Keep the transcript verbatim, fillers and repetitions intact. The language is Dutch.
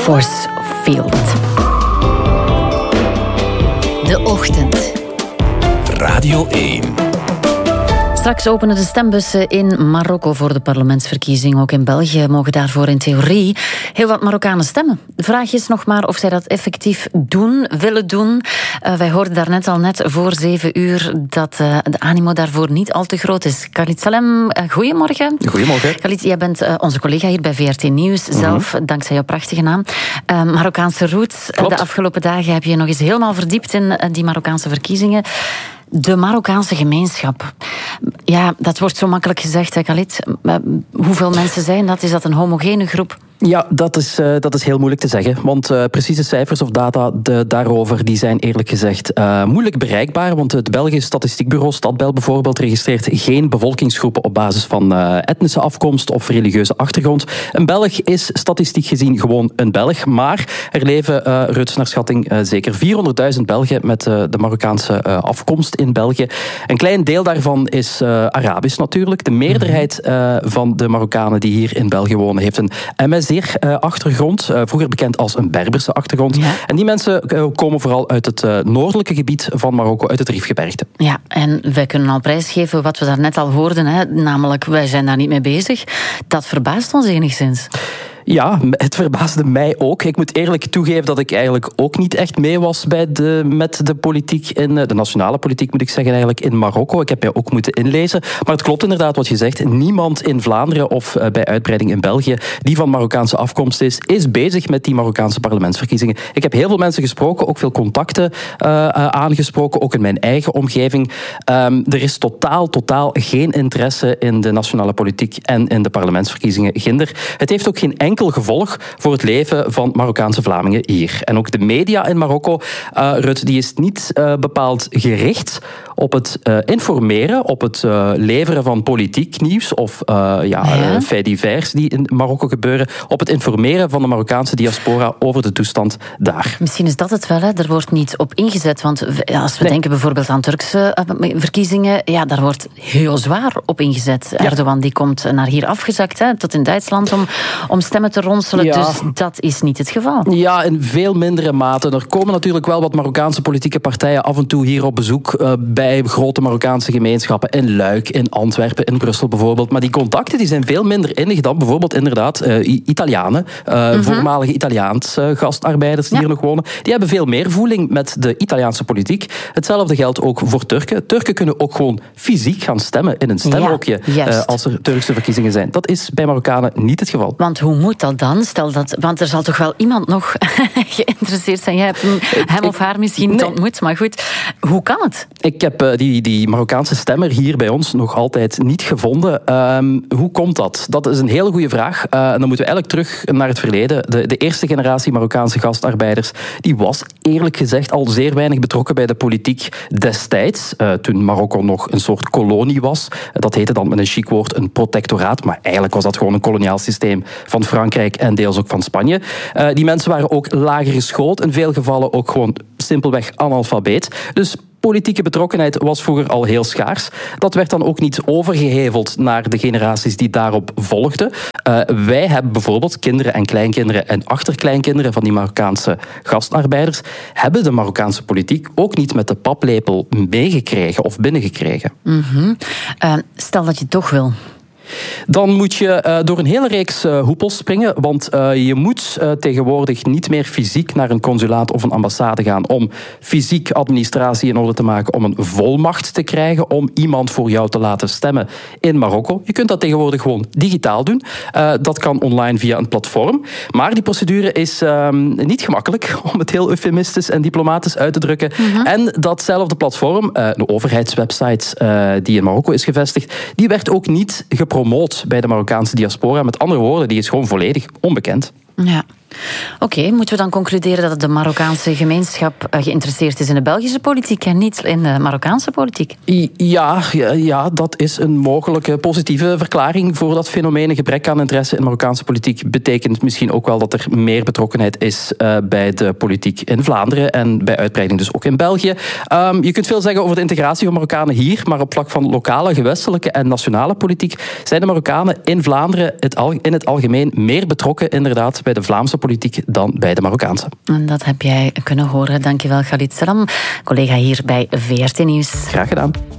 Force Field. De ochtend. Radio één. Straks openen de stembussen in Marokko voor de parlementsverkiezing. Ook in België mogen daarvoor in theorie heel wat Marokkanen stemmen. De vraag is nog maar of zij dat effectief doen, willen doen. Uh, wij hoorden daarnet al net voor zeven uur dat uh, de animo daarvoor niet al te groot is. Khalid Salem, uh, goedemorgen. Goedemorgen. Khalid, jij bent uh, onze collega hier bij V R T Nieuws. Mm-hmm. Zelf, dankzij jouw prachtige naam. Uh, Marokkaanse roots. Uh, de afgelopen dagen heb je nog eens helemaal verdiept in uh, die Marokkaanse verkiezingen. De Marokkaanse gemeenschap. Ja, dat wordt zo makkelijk gezegd, hè, Khalid. Hoeveel mensen zijn dat? Is dat een homogene groep? Ja, dat is, uh, dat is heel moeilijk te zeggen. Want uh, precieze cijfers of data de, daarover die zijn eerlijk gezegd uh, moeilijk bereikbaar. Want het Belgisch Statistiekbureau, Stadbel bijvoorbeeld, registreert geen bevolkingsgroepen op basis van uh, etnische afkomst of religieuze achtergrond. Een Belg is statistiek gezien gewoon een Belg. Maar er leven, uh, Ruts naar schatting, uh, zeker vierhonderdduizend Belgen met uh, de Marokkaanse uh, afkomst in België. Een klein deel daarvan is uh, Arabisch natuurlijk. De meerderheid uh, van de Marokkanen die hier in België wonen heeft een M S D-achtergrond. Uh, vroeger bekend als een Berberse achtergrond. Ja. En die mensen uh, komen vooral uit het uh, noordelijke gebied van Marokko, uit het Rifgebergte. Ja, en wij kunnen al prijsgeven wat we daarnet al hoorden, hè, namelijk wij zijn daar niet mee bezig. Dat verbaast ons enigszins. Ja, het verbaasde mij ook. Ik moet eerlijk toegeven dat ik eigenlijk ook niet echt mee was bij de, met de politiek, in, de nationale politiek moet ik zeggen eigenlijk, in Marokko. Ik heb mij ook moeten inlezen. Maar het klopt inderdaad wat je zegt. Niemand in Vlaanderen of uh, bij uitbreiding in België die van Marokkaanse afkomst is, is bezig met die Marokkaanse parlementsverkiezingen. Ik heb heel veel mensen gesproken, ook veel contacten uh, uh, aangesproken, ook in mijn eigen omgeving. Um, er is totaal, totaal geen interesse in de nationale politiek en in de parlementsverkiezingen. Ginder. Het heeft ook geen enkel enkel gevolg voor het leven van Marokkaanse Vlamingen hier. En ook de media in Marokko, uh, Rut, die is niet uh, bepaald gericht op het uh, informeren, op het uh, leveren van politiek nieuws of uh, ja, ja. Uh, faits divers die in Marokko gebeuren, op het informeren van de Marokkaanse diaspora over de toestand daar. Misschien is dat het wel, hè? Er wordt niet op ingezet, want als we nee. denken bijvoorbeeld aan Turkse uh, verkiezingen, ja, daar wordt heel zwaar op ingezet. Ja. Erdogan die komt naar hier afgezakt, hè, tot in Duitsland om, om stemmen te ronselen, ja. Dus dat is niet het geval. Ja, in veel mindere mate. Er komen natuurlijk wel wat Marokkaanse politieke partijen af en toe hier op bezoek uh, bij grote Marokkaanse gemeenschappen in Luik, in Antwerpen, in Brussel bijvoorbeeld. Maar die contacten die zijn veel minder innig dan bijvoorbeeld inderdaad uh, Italianen, uh, mm-hmm. voormalige Italiaans uh, gastarbeiders die ja. hier nog wonen. Die hebben veel meer voeling met de Italiaanse politiek. Hetzelfde geldt ook voor Turken. Turken kunnen ook gewoon fysiek gaan stemmen in een stemhokje ja, uh, als er Turkse verkiezingen zijn. Dat is bij Marokkanen niet het geval. Want hoe moet dat dan? Stel dat, want er zal toch wel iemand nog geïnteresseerd zijn. Jij hebt hem of haar misschien niet nee. ontmoet, maar goed. Hoe kan het? Ik heb uh, die, die Marokkaanse stemmer hier bij ons nog altijd niet gevonden. Um, hoe komt dat? Dat is een hele goede vraag. Uh, en dan moeten we eigenlijk terug naar het verleden. De, de eerste generatie Marokkaanse gastarbeiders, die was eerlijk gezegd al zeer weinig betrokken bij de politiek destijds, uh, toen Marokko nog een soort kolonie was. Dat heette dan met een chic woord een protectoraat, maar eigenlijk was dat gewoon een koloniaal systeem van Frankrijk en deels ook van Spanje. Uh, die mensen waren ook lager geschoold, in veel gevallen ook gewoon simpelweg analfabeet. Dus politieke betrokkenheid was vroeger al heel schaars. Dat werd dan ook niet overgeheveld naar de generaties die daarop volgden. Uh, wij hebben bijvoorbeeld kinderen en kleinkinderen en achterkleinkinderen van die Marokkaanse gastarbeiders, hebben de Marokkaanse politiek ook niet met de paplepel meegekregen of binnengekregen. Mm-hmm. Uh, stel dat je het toch wil. Dan moet je uh, door een hele reeks uh, hoepels springen, want uh, je moet uh, tegenwoordig niet meer fysiek naar een consulaat of een ambassade gaan om fysiek administratie in orde te maken, om een volmacht te krijgen, om iemand voor jou te laten stemmen in Marokko. Je kunt dat tegenwoordig gewoon digitaal doen. Uh, dat kan online via een platform. Maar die procedure is uh, niet gemakkelijk, om het heel eufemistisch en diplomatisch uit te drukken. Mm-hmm. En datzelfde platform, uh, een overheidswebsite uh, die in Marokko is gevestigd, die werd ook niet gepromoot promoot bij de Marokkaanse diaspora. Met andere woorden, die is gewoon volledig onbekend. Ja. Oké, okay, moeten we dan concluderen dat de Marokkaanse gemeenschap geïnteresseerd is in de Belgische politiek en niet in de Marokkaanse politiek? Ja, ja, ja, dat is een mogelijke positieve verklaring voor dat fenomeen. Een gebrek aan interesse in Marokkaanse politiek betekent misschien ook wel dat er meer betrokkenheid is uh, bij de politiek in Vlaanderen en bij uitbreiding dus ook in België. Um, je kunt veel zeggen over de integratie van Marokkanen hier, maar op vlak van lokale, gewestelijke en nationale politiek zijn de Marokkanen in Vlaanderen het al, in het algemeen meer betrokken inderdaad bij de Vlaamse politiek dan bij de Marokkaanse. En dat heb jij kunnen horen. Dankjewel, Khalid Salam, collega hier bij V R T Nieuws. Graag gedaan.